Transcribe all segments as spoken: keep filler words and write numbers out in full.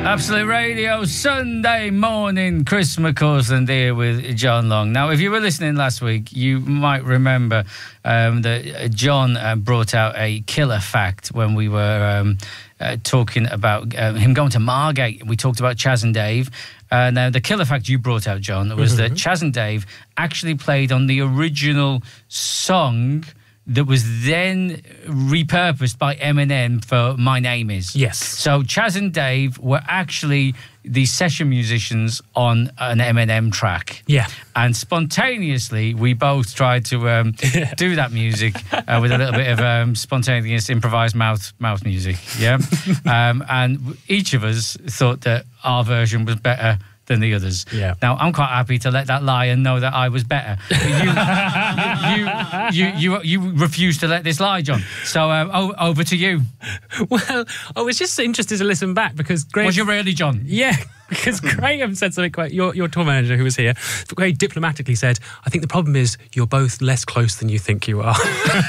Absolute Radio, Sunday morning. Chris McCausland here with John Long. Now, if you were listening last week, you might remember um, that John uh, brought out a killer fact when we were um, uh, talking about uh, him going to Margate. We talked about Chas and Dave. Uh, now, the killer fact you brought out, John, was mm-hmm. that Chas and Dave actually played on the original song that was then repurposed by Eminem for My Name Is. Yes. So Chas and Dave were actually the session musicians on an Eminem track. Yeah. And spontaneously, we both tried to um, do that music uh, with a little bit of um, spontaneous improvised mouth mouth music. Yeah. um, and each of us thought that our version was better than the others. Yeah. Now, I'm quite happy to let that lie and know that I was better. You, you, you, you, you, you refused to let this lie, John. So um, o- over to you. Well, I was just interested to listen back because Graham... Was you really, John? Yeah, because Graham said something quite... Your, your tour manager who was here very diplomatically said, I think the problem is you're both less close than you think you are.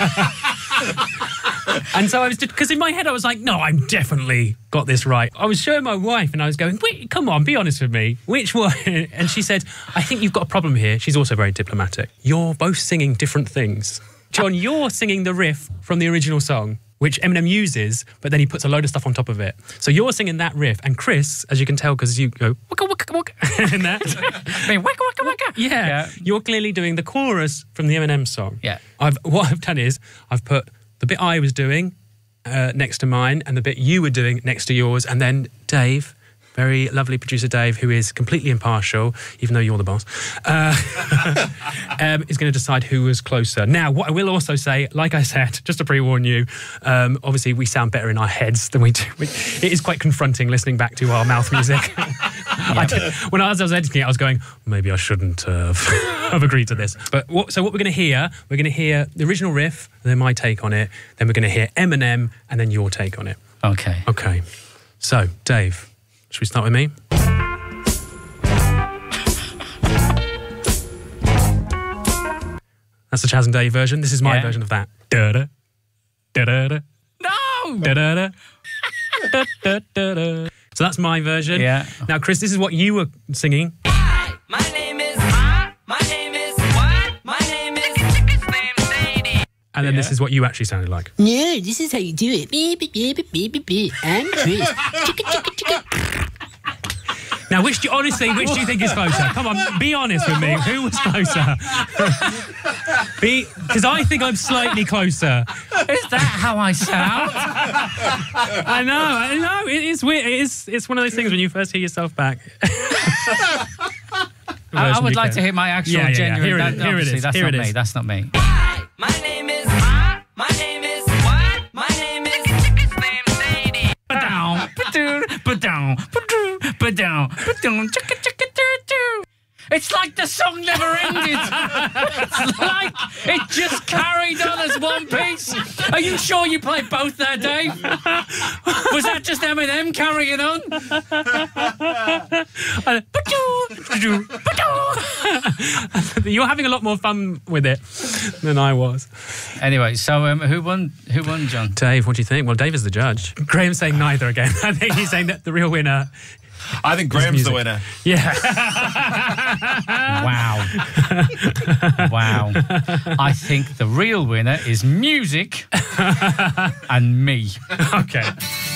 And so I was, because in my head I was like, no, I'm definitely got this right. I was showing my wife and I was going, wait, come on, be honest with me. Which one? And she said, I think you've got a problem here. She's also very diplomatic. You're both singing different things. John, you're singing the riff from the original song, which Eminem uses, but then he puts a load of stuff on top of it. So you're singing that riff, and Chris, as you can tell, because you go waka waka waka and that, I mean, waka waka waka. Yeah, Yeah. You're clearly doing the chorus from the Eminem song. Yeah. I've what I've done is I've put the bit I was doing uh, next to mine, and the bit you were doing next to yours, and then Dave. Very lovely producer Dave, who is completely impartial, even though you're the boss, uh, um, is going to decide who was closer. Now, what I will also say, like I said, just to pre-warn you, um, obviously we sound better in our heads than we do. It is quite confronting listening back to our mouth music. I did, when I was, I was editing it, I was going, maybe I shouldn't have, have agreed to this. But what, so what we're going to hear, we're going to hear the original riff, then my take on it, then we're going to hear Eminem, and then your take on it. Okay. Okay. So, Dave... Should we start with me? That's the Chas and Dave version. This is my Yeah. version of that. Da-da, da-da-da, No! da-da-da, da-da-da-da. So that's my version. Yeah. Now, Chris, this is what you were singing. Hi, my name is... My name is... What? My name is... Slim Shady. And then Yeah. this is what you actually sounded like. No, this is how you do it. Beep, beep, beep, beep, beep, beep, beep. I'm Chris. Chicka, chicka, chicka. Now, which do you, honestly, which do you think is closer? Come on, be honest with me. Who was closer? Be, because I think I'm slightly closer. Is that how I sound? I know, I know. It is weird. It is. It's one of those things when you first hear yourself back. I, I would like to hear my actual Yeah, yeah, yeah. genuine... Here it that, is, here it obviously, is, That's here not it me. is. That's not me. Hi, my name is... My name is... What? My name is... Slim Shady. Ba-down, ba-doon, ba-down, ba-doon, ba-down, ba-doon, chicka, chicka, doo, doo. It's like the song never ended. It's like it just carried on as one piece. Are you sure you played both there, Dave? Was that just Eminem carrying on? Ba-doo, ba-doo. You're having a lot more fun with it than I was. Anyway, so um, who won? Who won, John? Dave, what do you think? Well, Dave is the judge. Graham's saying neither again. I think he's saying that the real winner... I think Graham's the winner. Yeah. Wow. Wow. I think the real winner is music and me. Okay.